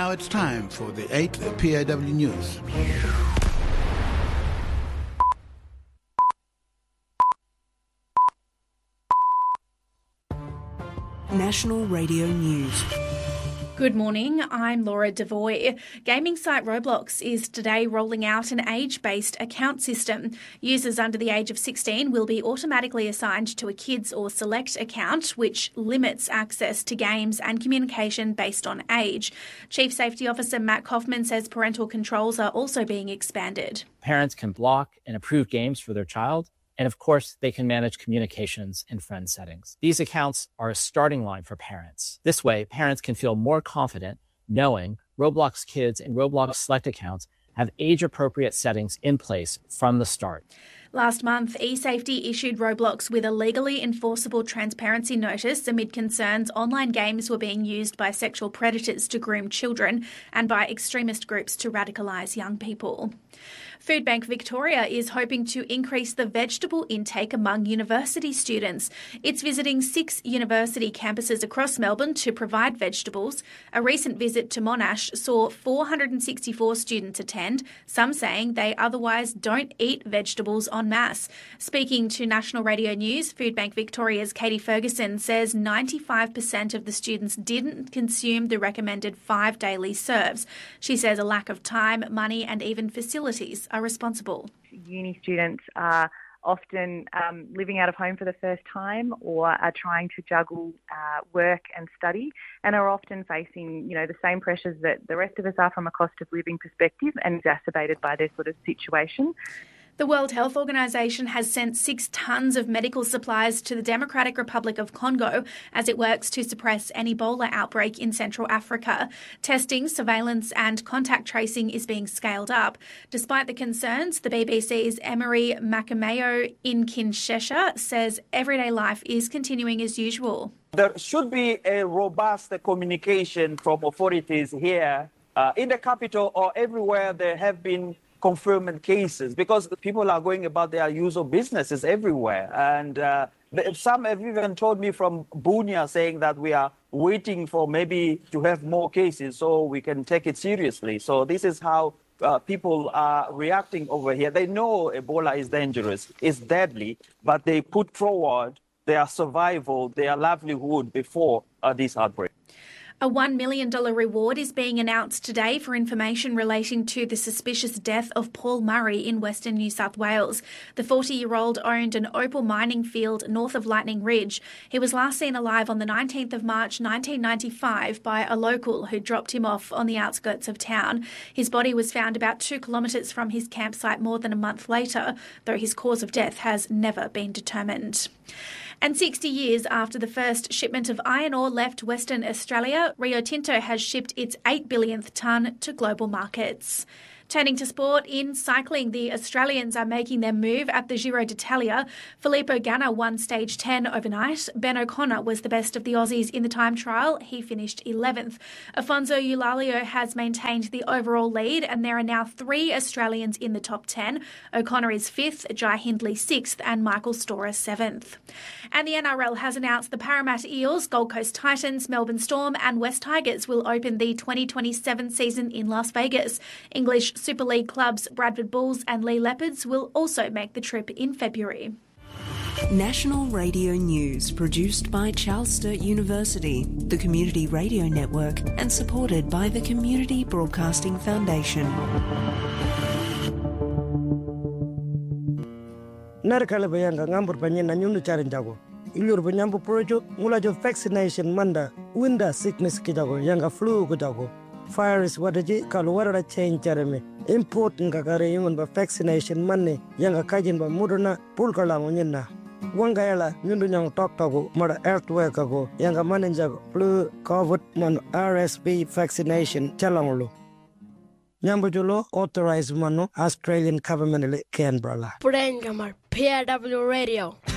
Now it's time for the 8th PAW News. National Radio News. Good morning, I'm Laura Devoy. Gaming site Roblox is today rolling out an age-based account system. Users under the age of 16 will be automatically assigned to a Kids or Select account, which limits access to games and communication based on age. Chief Safety Officer Matt Kaufman says parental controls are also being expanded. Parents can block and approve games for their child. And of course, they can manage communications in friend settings. These accounts are a starting line for parents. This way, parents can feel more confident knowing Roblox Kids and Roblox Select accounts have age-appropriate settings in place from the start. Last month, eSafety issued Roblox with a legally enforceable transparency notice amid concerns online games were being used by sexual predators to groom children and by extremist groups to radicalise young people. Foodbank Victoria is hoping to increase the vegetable intake among university students. It's visiting 6 university campuses across Melbourne to provide vegetables. A recent visit to Monash saw 464 students attend, some saying they otherwise don't eat vegetables en masse. Speaking to National Radio News, Foodbank Victoria's Katie Ferguson says 95% of the students didn't consume the recommended 5 daily serves. She says a lack of time, money and even facilities are responsible. Uni students are often living out of home for the first time or are trying to juggle work and study and are often facing, the same pressures that the rest of us are from a cost of living perspective and exacerbated by their sort of situation. The World Health Organization has sent 6 tons of medical supplies to the Democratic Republic of Congo as it works to suppress an Ebola outbreak in Central Africa. Testing, surveillance and contact tracing is being scaled up. Despite the concerns, the BBC's Emery Makamayo in Kinshasa says everyday life is continuing as usual. There should be a robust communication from authorities here in the capital or everywhere there have been confirmed cases, because people are going about their usual businesses everywhere. And some have even told me from Bunia saying that we are waiting for maybe to have more cases so we can take it seriously. So this is how people are reacting over here. They know Ebola is dangerous, it's deadly, but they put forward their survival, their livelihood before this outbreak. A $1 million reward is being announced today for information relating to the suspicious death of Paul Murray in Western New South Wales. The 40-year-old owned an opal mining field north of Lightning Ridge. He was last seen alive on the 19th of March 1995 by a local who dropped him off on the outskirts of town. His body was found about 2 kilometres from his campsite more than a month later, though his cause of death has never been determined. And 60 years after the first shipment of iron ore left Western Australia, Rio Tinto has shipped its 8 billionth tonne to global markets. Turning to sport, in cycling, the Australians are making their move at the Giro d'Italia. Filippo Ganna won stage 10 overnight. Ben O'Connor was the best of the Aussies in the time trial. He finished 11th. Afonso Eulalio has maintained the overall lead, and there are now 3 Australians in the top 10. O'Connor is 5th, Jai Hindley 6th, and Michael Storer 7th. And the NRL has announced the Parramatta Eels, Gold Coast Titans, Melbourne Storm and West Tigers will open the 2027 season in Las Vegas. English Super League clubs Bradford Bulls and Lee Leopards will also make the trip in February. National Radio News, produced by Charles Sturt University, the Community Radio Network, and supported by the Community Broadcasting Foundation. Narkala bayanga ngambur panyen nanyundu charin jago. Ilur banyambu projo mula jo vaccination manda winda sickness kijago yanga flu kujago. Virus wadaji kalwara change jareme. Important kakare yungun ba vaccination manne yanga kajin ba muduna pulkala munyena. Wangayala nyundu nyang tok tago mara earthwork ago yanga manenjago flu covid man RSV vaccination chalangulu. Nyambujulo authorized mano Australian government Canberra. Purengamar PRW Radio.